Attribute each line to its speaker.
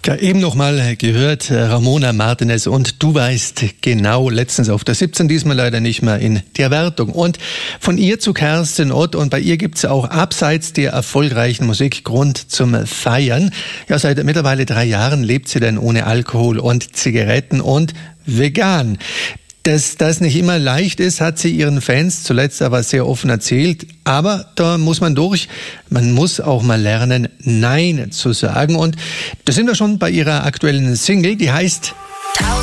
Speaker 1: Ja, eben noch mal gehört, Ramona Martinez, und du weißt genau, letztens auf der 17, diesmal leider nicht mehr in der Wertung. Und von ihr zu Kerstin Ott, und bei ihr gibt's auch abseits der erfolgreichen Musik Grund zum Feiern. Ja, seit mittlerweile 3 Jahren lebt sie denn ohne Alkohol und Zigaretten und vegan. Dass das nicht immer leicht ist, hat sie ihren Fans zuletzt aber sehr offen erzählt. Aber da muss man durch. Man muss auch mal lernen, Nein zu sagen. Und da sind wir schon bei ihrer aktuellen Single, die heißt
Speaker 2: 1000